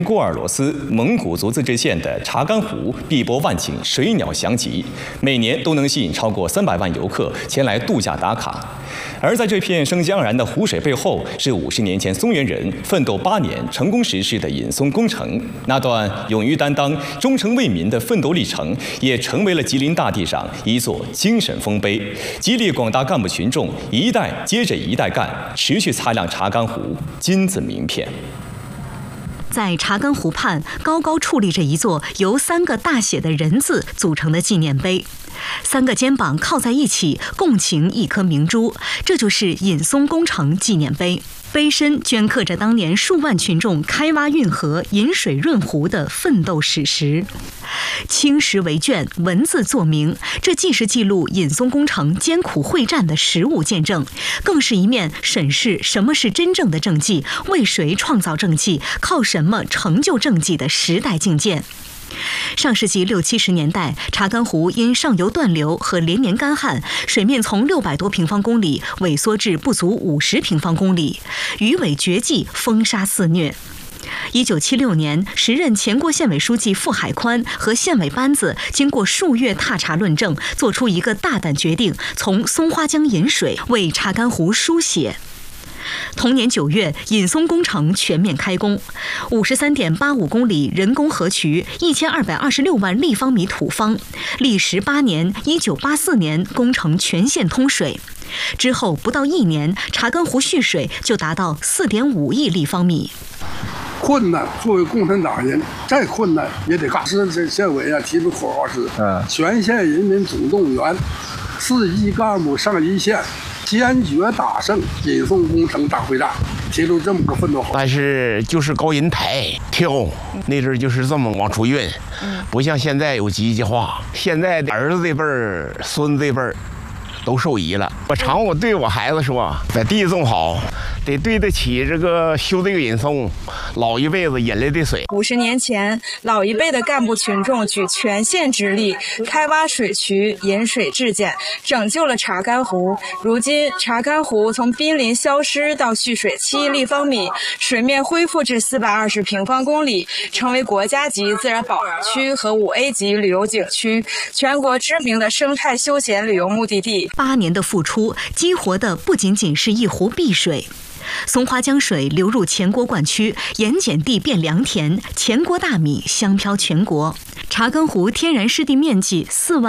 鄂尔多斯、蒙古族自治县的查干湖碧波万顷，水鸟翔集，每年都能吸引超过300万游客前来度假打卡。而在这片生机盎然的湖水背后，是50年前松原人奋斗8年成功实施的引松工程。那段勇于担当、忠诚为民的奋斗历程，也成为了吉林大地上一座精神丰碑，激励广大干部群众一代接着一代干，持续擦亮查干湖金字名片。 在查干湖畔，高高矗立着一座由3个大写的人字组成的纪念碑，3个肩膀靠在一起，共擎一颗明珠，这就是引松工程纪念碑。碑身镌刻着当年数万群众开挖运河、引水润湖的奋斗史实。青石为卷，文字作铭，这既是记录引松工程艰苦会战的实物见证，更是一面审视什么是真正的政绩，为谁创造政绩，靠什么成就政绩的时代境界。上世纪60、70年代，查干湖因上游断流和连年干旱，水面从600多平方公里萎缩至不足50平方公里，鱼尾绝迹，风沙肆虐。1976年，时任全国县委书记傅海宽和县委班子经过数月踏查论证，做出一个大胆决定，从松花江引水，为查干湖书写。同年9月，引松工程全面开工，53.85公里人工河渠，1226万立方米土方，历时8年，1984年工程全线通水。之后不到1年，查干湖蓄水就达到4.5亿立方米。 困难，作为共产党人，再困难也得干。市县委提出口号是：全县人民总动员，4级干部上一线，坚决打胜引松工程大会战，提出这么个奋斗号。 但是就是高银台跳，那阵就是这么往出运，不像现在有机器化。现在儿子这辈儿、孙子这辈儿都受益了。我对我孩子说，把地种好，得对得起这个修这个引松老一辈子引来的水。 50年前，老一辈的干部群众举全县之力开挖水渠、引水治检，拯救了查干湖。如今，查干湖从濒临消失到蓄水7亿立方米，水面恢复至420平方公里，成为国家级自然保护区和5A 级旅游景区，全国知名的生态休闲旅游目的地。 8年的付出，激活的不仅仅是一湖碧水。松花江水流入全国管区，盐碱地变良田，全国大米香飘全国。查干湖天然湿地面积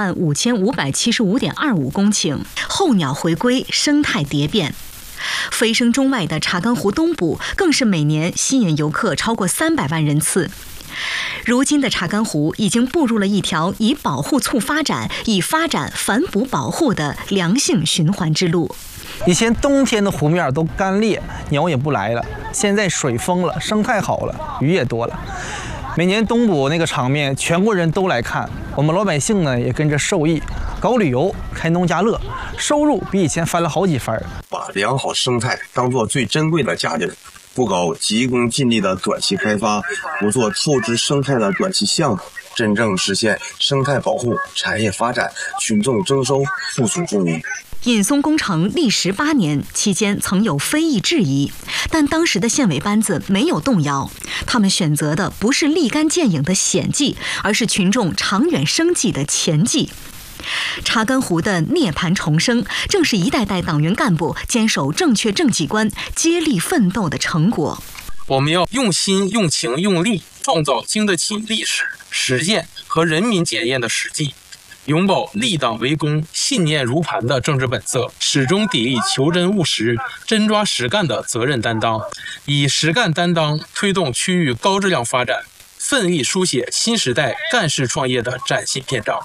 45575.25公顷，候鸟回归，生态蝶变。飞升中外的查干湖东部，更是每年吸引游客超过300万人次。如今的查干湖已经步入了一条以保护促发展，以发展反哺保护的良性循环之路。 以前冬天的湖面都干裂，鸟也不来了，现在水丰了，生态好了，鱼也多了。每年东捕那个场面，全国人都来看，我们老百姓呢也跟着受益，搞旅游，开农家乐，收入比以前翻了好几番。 把良好生态当作最珍贵的价值，不搞急功近利的短期开发，不做透支生态的短期项目，真正实现生态保护、产业发展、群众征收、富庶共赢。 引松工程历时8年，期间曾有非议质疑，但当时的县委班子没有动摇，他们选择的不是立竿见影的险计，而是群众长远生计的前计。查干湖的涅槃重生，正是一代代党员干部坚守正确政绩观、接力奋斗的成果。 我们要用心、用情、用力，创造经得起历史、实践和人民检验的实际。永葆立党为公、信念如磐的政治本色，始终砥砺求真务实、真抓实干的责任担当，以实干担当推动区域高质量发展，奋力书写新时代干事创业的崭新篇章。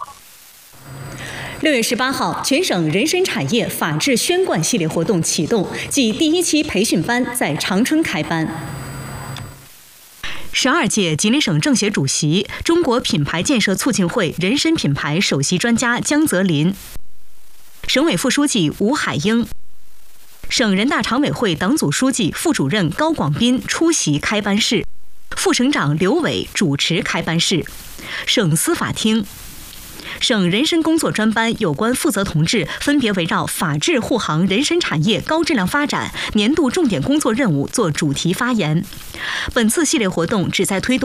6月18号，全省人身产业法治宣贯系列活动启动，即第1期培训班在长春开班。12届吉林省政协主席、中国品牌建设促进会人身品牌首席专家江泽林，省委副书记吴海英，省人大常委会党组书记、副主任高广斌出席开班式，副省长刘伟主持开班式，省司法厅、省人身工作专班有关负责同志分别围绕法治护航人身产业高质量发展年度重点工作任务做主题发言。本次系列活动旨在推动